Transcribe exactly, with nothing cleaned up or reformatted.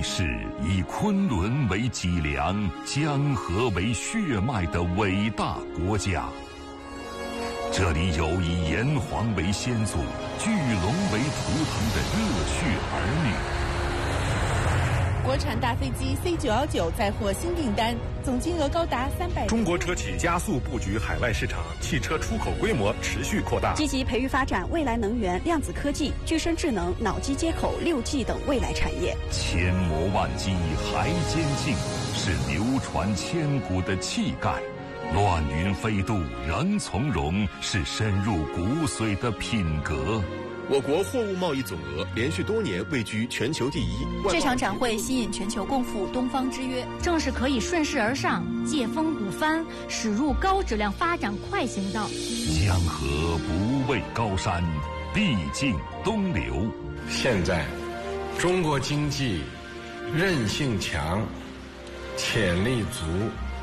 是以昆仑为脊梁、江河为血脉的伟大国家。这里有以炎黄为先祖、巨龙为图腾的热血儿女。 国产大飞机 C 九一九再获新订单，总金额高达三百。 中国车企加速布局海外市场，汽车出口规模持续扩大， 积极培育发展未来能源、量子科技、具身智能、脑机接口、六 G 等未来产业。 千磨万击还坚劲，是流传千古的气概；乱云飞渡仍从容，是深入骨髓的品格。 我国货物贸易总额连续多年位居全球第一。 这场展会吸引全球共赴东方之约， 正是可以顺势而上，借风鼓帆，驶入高质量发展快行道。 江河不畏高山，必尽东流。 现在，中国经济韧性强，潜力足。